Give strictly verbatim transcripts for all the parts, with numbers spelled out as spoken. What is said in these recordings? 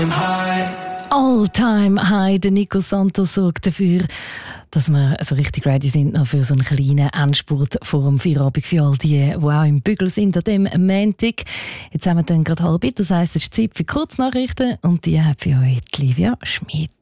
All-time high. Der Nico Santos sorgt dafür, dass wir so richtig ready sind noch für so einen kleinen Endspurt vor dem Feierabend für all die, die auch im Bügel sind an dem Montag. Jetzt haben wir dann gerade halb, das heisst, es ist Zeit für Kurznachrichten und die hat für euch die Livia Schmitz.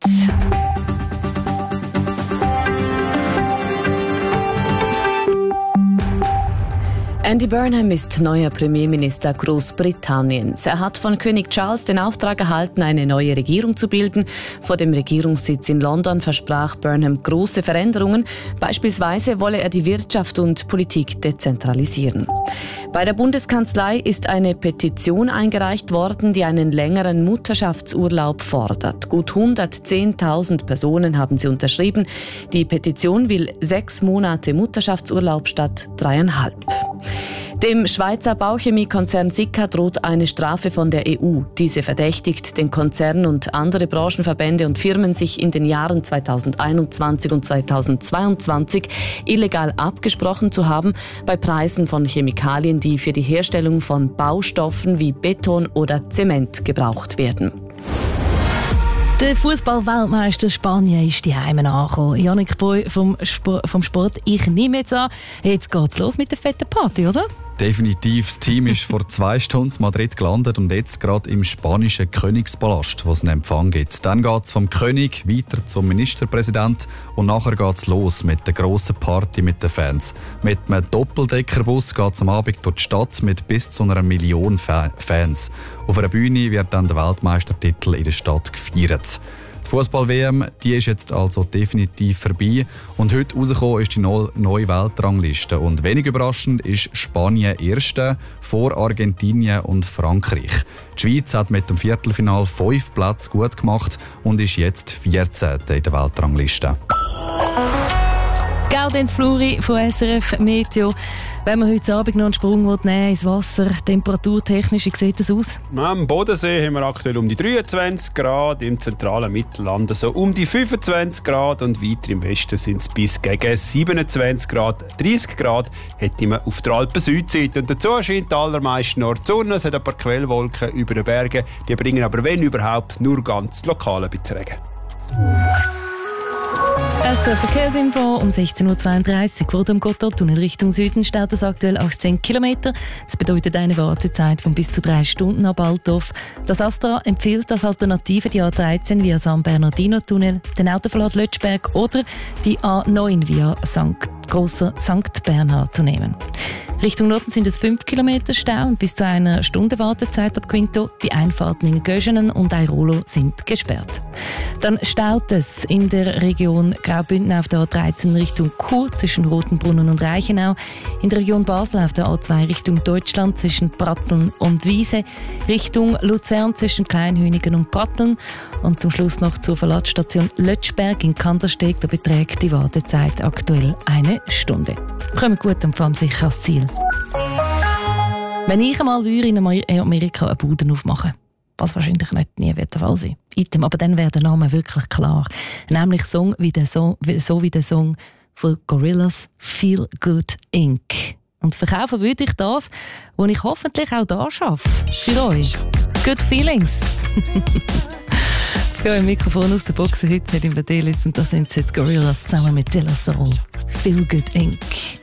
Andy Burnham ist neuer Premierminister Großbritanniens. Er hat von König Charles den Auftrag erhalten, eine neue Regierung zu bilden. Vor dem Regierungssitz in London versprach Burnham große Veränderungen. Beispielsweise wolle er die Wirtschaft und Politik dezentralisieren. Bei der Bundeskanzlei ist eine Petition eingereicht worden, die einen längeren Mutterschaftsurlaub fordert. Gut hundertzehntausend Personen haben sie unterschrieben. Die Petition will sechs Monate Mutterschaftsurlaub statt dreieinhalb. Dem Schweizer Bauchemiekonzern Sika droht eine Strafe von der E U. Diese verdächtigt den Konzern und andere Branchenverbände und Firmen, sich in den Jahren zweitausendeinundzwanzig und zweitausendzweiundzwanzig illegal abgesprochen zu haben bei Preisen von Chemikalien, die für die Herstellung von Baustoffen wie Beton oder Zement gebraucht werden. Der Fußball-Weltmeister Spanien ist die Heime angekommen. Yannick Boy vom, Sport, vom Sport. Ich nehme jetzt an, jetzt geht's los mit der fetten Party, oder? Definitiv. Das Team ist vor zwei Stunden in Madrid gelandet und jetzt gerade im spanischen Königspalast, wo es einen Empfang gibt. Dann geht es vom König weiter zum Ministerpräsident und nachher geht es los mit der grossen Party mit den Fans. Mit einem Doppeldeckerbus geht es am Abend durch die Stadt mit bis zu einer Million Fa- Fans. Auf einer Bühne wird dann der Weltmeistertitel in der Stadt gefeiert. Die Fußball-W M, die ist jetzt also definitiv vorbei und heute rausgekommen ist die neue Weltrangliste. Und wenig überraschend ist Spanien Erste vor Argentinien und Frankreich. Die Schweiz hat mit dem Viertelfinal fünf Plätze gut gemacht und ist jetzt vierzehnte in der Weltrangliste. Gaudenz Fluri von S R F Meteo. Wenn man heute Abend noch einen Sprung nehmen will, ins Wasser, temperaturtechnisch, wie sieht das aus? Am Bodensee haben wir aktuell um die dreiundzwanzig Grad, im zentralen Mittelland so um die fünfundzwanzig Grad und weiter im Westen sind es bis gegen siebenundzwanzig Grad. dreißig Grad hätte man auf der Alpen-Südseite. Und dazu scheint allermeisten Ort die Sonne, es hat ein paar Quellwolken über den Bergen, die bringen aber, wenn überhaupt, nur ganz lokal ein bisschen Regen. S R F Verkehrsinfo um sechzehn Uhr zweiunddreißig vor dem Gotthardtunnel Richtung Süden staut es aktuell achtzehn Kilometer. Das bedeutet eine Wartezeit von bis zu drei Stunden ab Altdorf. Das Astra empfiehlt als Alternative die A dreizehn via San Bernardino-Tunnel, den Autoverlad Lötschberg oder die A neun via Sankt Grosser Sankt Bernhard zu nehmen. Richtung Norden sind es fünf Kilometer Stau und bis zu einer Stunde Wartezeit ab Quinto. Die Einfahrten in Göschenen und Airolo sind gesperrt. Dann staut es in der Region Graubünden auf der A dreizehn Richtung Chur zwischen Rotenbrunnen und Reichenau. In der Region Basel auf der A zwei Richtung Deutschland zwischen Pratteln und Wiese. Richtung Luzern zwischen Kleinhünigen und Pratteln. Und zum Schluss noch zur Verladestation Lötschberg in Kandersteg. Da beträgt die Wartezeit aktuell eine Stunde. Kommen gut und fahren sicher ans Ziel. Wenn ich einmal in Amerika eine Bude aufmachen würde, was wahrscheinlich nicht nie wird der Fall sein. Item, aber dann wäre der Name wirklich klar. Nämlich Song wie der Song, so wie der Song von Gorillaz Feel Good Incorporated. Und verkaufen würde ich das, was ich hoffentlich auch da schaffe. Für euch. Good Feelings. Für euer Mikrofon aus der Box heute in der Playlist und das sind jetzt Gorillaz zusammen mit De La Soul. Feel Good Incorporated.